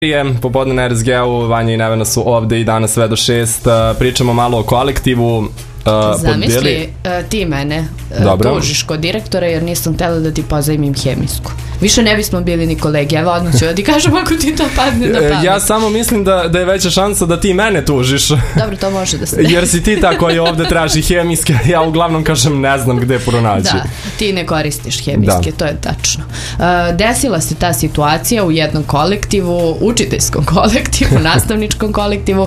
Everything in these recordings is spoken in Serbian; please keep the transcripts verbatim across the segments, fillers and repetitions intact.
Popodne na R S G-u, Vanja i Nevena su ovde i danas sve do šest. Pričamo malo o kolektivu. Uh, Zamisli, podijeli... uh, ti mene uh, tužiš kod direktora jer nisam htjela da ti pozajmim hemijsku. Više ne bismo bili ni kolegi, evo odmah ću da ti kažem ako ti to padne na pamet. Ja samo mislim da, da je veća šansa da ti mene tužiš. Dobro, to može da se... Jer si ti ta koja ovde traži hemijske, ja uglavnom kažem ne znam gde pronaći. Da, ti ne koristiš hemijske, da. To je tačno. Uh, desila se ta situacija u jednom kolektivu, učiteljskom kolektivu, nastavničkom kolektivu. Uh,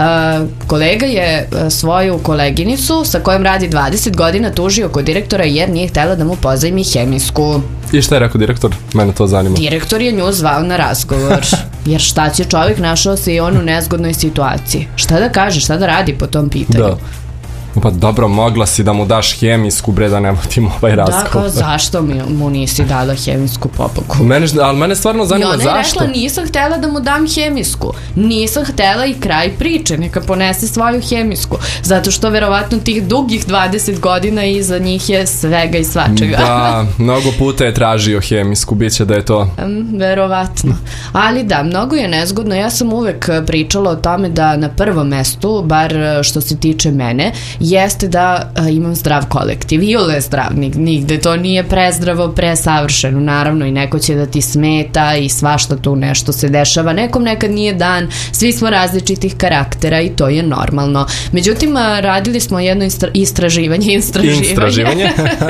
kolega je svoju koleginicu sa kojom radi dvadeset godina tužio kod direktora jer nije htjela da mu pozajmi hemijsku. I šta je rekao direktor? Mene to zanima. Direktor je nju zvao na razgovor. Jer šta će čovjek, našao se i on u nezgodnoj situaciji. Šta da kaže, šta da radi po tom pitanju? Da. Pa dobro, mogla si da mu daš hemijsku, bre, da ne motim ovaj razgovor. Da, kao zašto mi, mu nisi dala hemijsku pobogu? Mene, ali mene stvarno zanima zašto. I ona je rekla, nisam htjela da mu dam hemijsku. Nisam htjela i kraj priče, neka ponese svoju hemijsku. Zato što verovatno tih dugih dvadeset godina iza njih je svega i svačega. Da, mnogo puta je tražio hemijsku, bit će da je to. Um, verovatno. Ali da, mnogo je nezgodno. Ja sam uvek pričala o tome da na prvom mestu, bar što se tiče mene, jeste da a, imam zdrav kolektiv. Iole zdrav, nigde to nije prezdravo, presavršeno. Naravno i neko će da ti smeta i svašta tu nešto se dešava. Nekom nekad nije dan, svi smo različitih karaktera i to je normalno. Međutim, a, radili smo jedno istra- istraživanje istraživanje, istraživanje.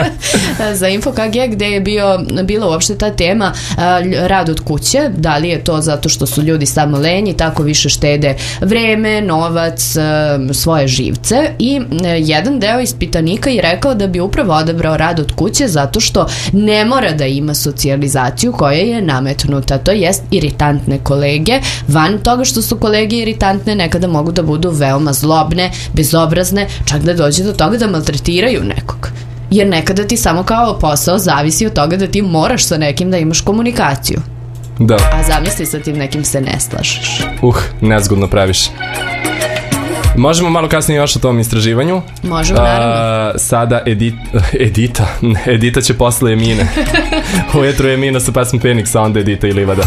za Info K G gde je bio, bila uopšte ta tema a, rad od kuće. Da li je to zato što su ljudi samo lenji, tako više štede vreme, novac, a, svoje živce i jedan deo ispitanika je rekao da bi upravo odabrao rad od kuće zato što ne mora da ima socijalizaciju koja je nametnuta, to jest iritantne kolege. Van toga što su kolege iritantne, nekada mogu da budu veoma zlobne, bezobrazne, čak da dođe do toga da maltretiraju nekog. Jer nekada ti samo kao posao zavisi od toga da ti moraš sa nekim da imaš komunikaciju. Da. A zamisli sa tim nekim se ne slažeš. Uh, nezgodno previše. Možemo malo kasnije još o tom istraživanju. Možemo, naravno. Uh, sada Edit, Edita Edita će posle Emine. Ujutro je Emina sa pesmom Phoenix, a onda Edita i Livada.